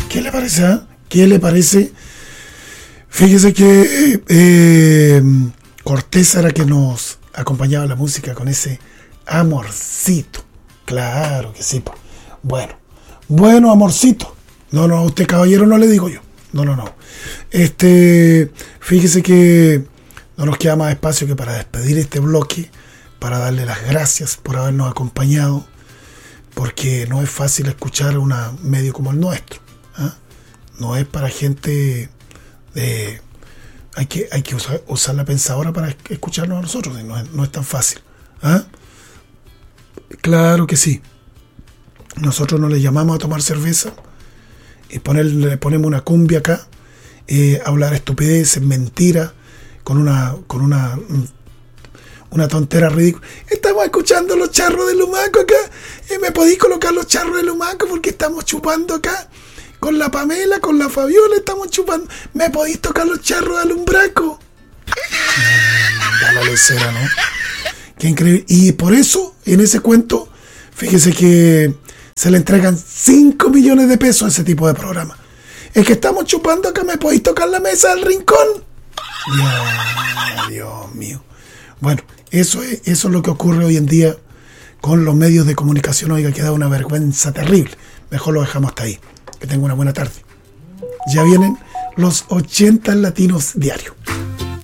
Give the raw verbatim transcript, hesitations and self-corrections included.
¿Qué le parece? ¿eh? ¿Qué le parece? Fíjese que eh, Cortés era que nos acompañaba la música con ese amorcito. Claro que sí. Bueno, bueno, amorcito. No, no, a usted caballero no le digo yo. No, no, no. Este, fíjese que no nos queda más espacio que para despedir este bloque, para darle las gracias por habernos acompañado, porque no es fácil escuchar un medio como el nuestro. ¿eh? No es para gente de... Hay que, hay que usar, usar la pensadora para escucharnos a nosotros, no es, no es tan fácil. ¿eh? Claro que sí. Nosotros no le llamamos a tomar cerveza y ponerle, le ponemos una cumbia acá, eh, hablar estupideces, mentiras, con una con una una tontera ridícula. Estamos escuchando los charros de Lumaco acá, y me podéis colocar los charros de Lumaco porque estamos chupando acá con la Pamela, con la Fabiola, estamos chupando. ¿Me podéis tocar los charros de Alumbraco? Da la lecera, ¿no? Qué increíble. Y por eso, en ese cuento, fíjese que se le entregan cinco millones de pesos a ese tipo de programa. Es que estamos chupando acá, ¿me podéis tocar la mesa del rincón? Dios, Dios mío. Bueno, eso es, eso es lo que ocurre hoy en día con los medios de comunicación. Oiga, que da una vergüenza terrible. Mejor lo dejamos hasta ahí. Que tenga una buena tarde. Ya vienen los ochenta latinos diarios.